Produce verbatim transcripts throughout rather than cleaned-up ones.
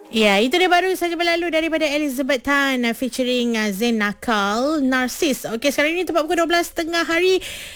Ya, itu dia baru saja berlalu daripada Elizabeth Tan uh, featuring uh, Zain Nakal, Narcis. Okey, sekarang ini tepat pukul dua belas tengah hari.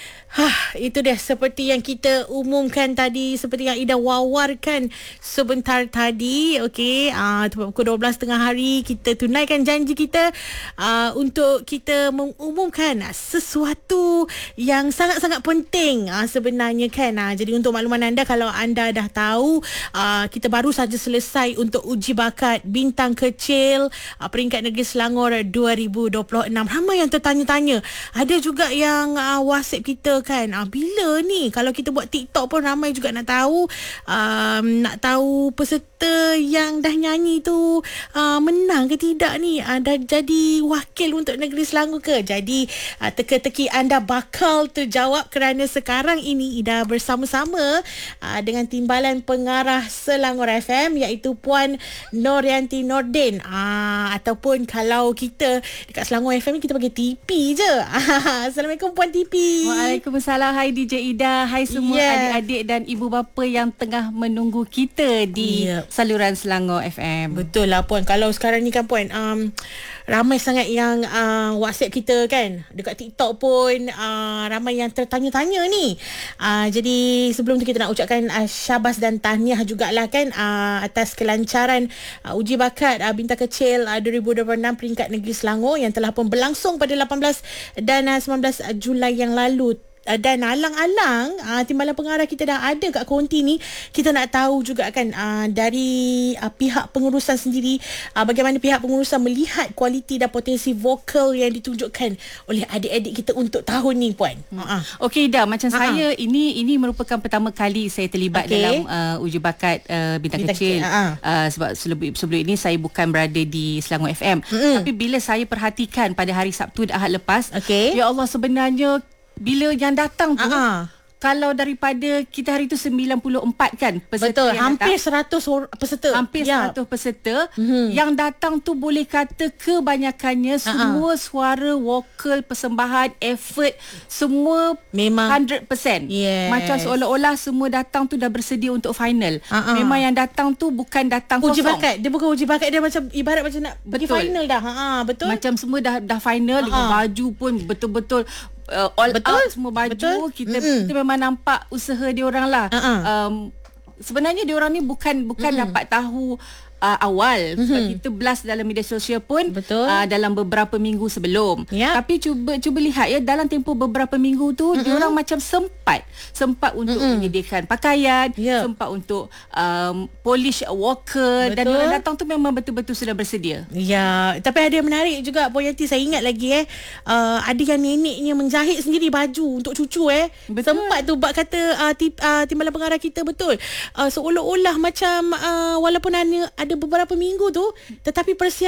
Hah, itu dia seperti yang kita umumkan tadi, seperti yang Ida wawarkan sebentar tadi. Okey, uh, tepat pukul dua belas tengah hari kita tunaikan janji kita uh, untuk kita mengumumkan sesuatu yang sangat-sangat penting uh, sebenarnya kan. Uh, jadi untuk makluman anda, kalau anda dah tahu, uh, kita baru saja selesai untuk uji bakat bintang kecil uh, peringkat negeri Selangor dua ribu dua puluh enam. Ramai yang tertanya-tanya. Ada juga yang uh, WhatsApp kita kan, ah, bila ni, kalau kita buat TikTok pun ramai juga nak tahu, um, nak tahu peserta yang dah nyanyi tu uh, menang ke tidak ni, uh, dah jadi wakil untuk negeri Selangor ke. Jadi uh, teka-teki anda bakal terjawab kerana sekarang ini Ida bersama-sama uh, dengan timbalan pengarah Selangor F M, iaitu Puan Norianti Nordin, uh, ataupun kalau kita dekat Selangor F M ni kita panggil T P je. Assalamualaikum Puan T P. Waalaikumsalam. Hai D J Ida. Hai semua yeah. adik-adik dan ibu bapa yang tengah menunggu kita di yeah. saluran Selangor F M. Betul lah Puan. Kalau sekarang ni kan Puan, um, ramai sangat yang uh, WhatsApp kita kan. Dekat TikTok pun uh, ramai yang tertanya-tanya ni. Uh, jadi sebelum tu kita nak ucapkan uh, syabas dan tahniah jugalah kan uh, atas kelancaran uh, uji bakat uh, bintang kecil uh, dua ribu dua puluh enam peringkat negeri Selangor yang telah pun berlangsung pada lapan belas dan uh, sembilan belas Julai yang lalu. Dan alang-alang uh, timbalan pengarah kita dah ada kat konti ni. Kita nak tahu juga kan uh, dari uh, pihak pengurusan sendiri, uh, bagaimana pihak pengurusan melihat kualiti dan potensi vokal yang ditunjukkan oleh adik-adik kita untuk tahun ni Puan. hmm. uh-huh. Okey Ida, macam uh-huh. saya ini ini merupakan pertama kali saya terlibat okay. dalam uh, uji bakat uh, bintang, bintang kecil, kecil. Uh-huh. uh, sebab sebelum, sebelum ini saya bukan berada di Selangor F M. hmm. Tapi bila saya perhatikan pada hari Sabtu dan Ahad lepas, okay. ya Allah, sebenarnya bila yang datang tu, uh-huh. kalau daripada kita hari tu sembilan puluh empat kan peserta. Betul, yang hampir datang, seratus peserta. Hampir ya. seratus peserta. Mm-hmm. Yang datang tu boleh kata kebanyakannya uh-huh. semua suara vokal, persembahan, effort, semua memang one hundred percent. Yes. Macam seolah-olah semua datang tu dah bersedia untuk final. Uh-huh. Memang yang datang tu bukan datang uji kosong. Bakat. Dia bukan uji bakat, dia macam ibarat macam nak pergi final dah. Ha, betul. Macam semua dah dah final, uh-huh. dengan baju pun betul-betul Uh, all betul? Out semua baju. Betul? Kita, mm-hmm. kita memang nampak usaha dia orang lah. Uh-uh. Um, sebenarnya dia orang ni bukan bukan mm-hmm. dapat tahu Uh, awal mm-hmm. sebab kita blast dalam media sosial pun uh, dalam beberapa minggu sebelum. Yep. Tapi cuba cuba lihat ya, dalam tempoh beberapa minggu tu mm-hmm. diorang macam sempat sempat untuk mm-hmm. menyediakan pakaian, yep. sempat untuk um, polish vocal, dan diorang datang tu memang betul-betul sudah bersedia. Ya, tapi ada yang menarik juga Puan Yanti, saya ingat lagi eh uh, ada yang neneknya menjahit sendiri baju untuk cucu eh. Betul. Sempat tu bak kata uh, tip, uh, timbalan pengarah kita betul. Uh, seolah-olah macam uh, walaupun ada ada beberapa minggu tu, tetapi persiapan